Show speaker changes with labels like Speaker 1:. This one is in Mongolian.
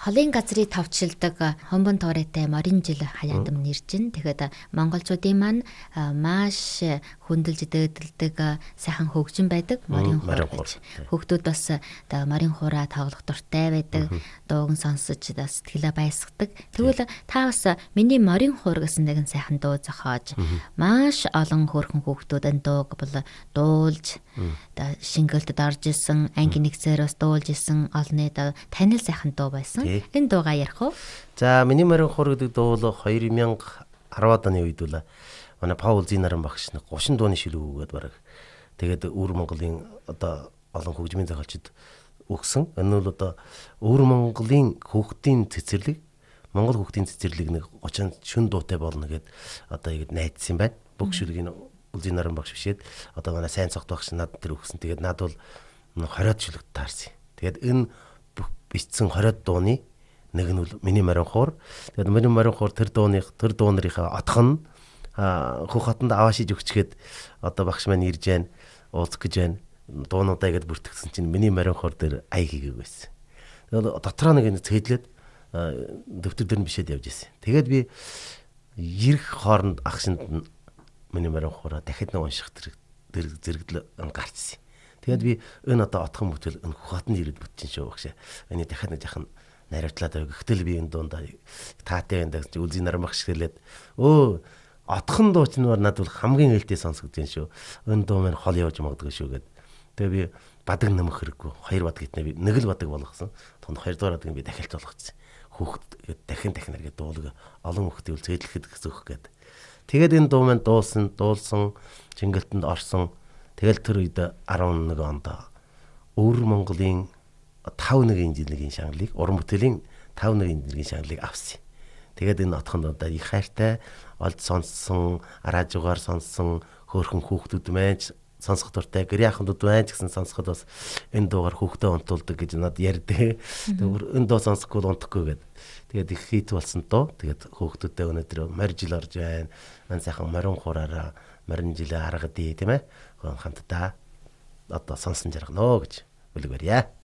Speaker 1: холын газрыг тавчилдаг хомбон тооройтой морин жил хаяадам нэржин. Тэгэхээр монголчуудын маань маш хөндлөж дээдэлдэг сайхан хөгжин байдаг морин хуур гэж. Хүүхдүүд бас морин хуураа тоглох дуртай байдаг. Дууг сонсож сэтгэлээ баясгадаг. Тэгвэл та бас миний морин хуур гэсэн нэгэн сайхан дуу зохиож маш олон хөөрхөн хүүхдүүдэд дууг бол дуулж шингэлтэд орж исэн, анги нэгсээр бас дуулж исэн олны танил сайхан дуу байсан. Энэ дуугаа ярих уу?
Speaker 2: За миний морин хуур гэдэг дуу бол 2010-ад оны үед бол манай Паул Зинаран багш нэг 30 дууны шилүү өгөөд бараг. Тэгээд Өвөр Монголын одоо олон хөгжмийн зохиолчид өгсөн. Энэ бол одоо Өвөр Монголын хүүхдийн цэцэрлэг, Монгол хүүхдийн цэцэрлэг нэг 30 шүн дуутай болно гэд одоо ингэж найдсан байна. Бүх шүлгийн Зинаран багш бишээд одоо манай сайн цогт багш над тэр өгсөн. Тэгээд над бол 20-од шүлэгт таарсан. Тэгээд энэ бичсэн 20 дууны нэг нь бол миний морин хуур. Тэгээд миний морин хуур тэр дуунырынхаа отхон хөх хотонд аваашиж өгчгээд одоо багш маань ирж байна, уулзах гэж байна. Дуунуудаа ингэж бүртгэсэн чинь миний морин хуур дээр ая хийгээг байсан. Тэгээд дотроо нэг цэглээд дэвтэр дээр нь бишээд явж ирсэн. Тэгээд би ирэх хооронд ах шинд миний морин хуураа дахиад нэг унших зэрэгдэл гарчсан. Тэгээд би энэ одоо отхон бүтэл энэ хөх хотонд ирээд бүтчин шүү багш. Эний дахиад нэг яхан найруултлаад байг. Гэтэл би энэ дундаа таатай энэ гэж Үлзий Наран багш хэлээд отхон дууч нь над бол хамгийн ээлтэй сонсогдсон шүү. Энэ дуу маань хол явж магадгүй шүү гэд. Тэгээ би бадаг нэмэх хэрэггүй. 2 бадаг гитнэ би нэг л бадаг болгосон. Тонд 2 дугаар бадаг би дахиад болгоцсон. Хүүхэд дахин эргээд дуулга олон хүүхдийн үл зэдлэхэд гэсөх гэд. Тэгээд энэ дуу маань дуулсан, Чингэлтэнд орсон. Тэгэл тэр үед 11 онд Өвөр Монголын 5-1 жилийн шагналыг уран бүтээлийн 5-1 жилийн шагналыг авсан. Тэгээд энэ отхондоо их хайртай олд сонссон, радиогоор сонссон хөөрхөн хүүхдүүд маань сонсох дуртай, гэрээ ахмадууд маань ч гэсэн сонсоход бас энэ дуугаар хүүхдээ унтуулдаг гэж над ярьдаг. Тэгээд энэ дуу сонсохгүй унтахгүй гэдэг. Тэгээд их хит болсон доо. Тэгээд хүүхдүүдтэй өнөөдөр морь жил орж байна. Мань сайхан морин хуураараа морин жилээ харгадъя тийм ээ. Хамтдаа одоо сонсон жаргано гэж үлгэрье.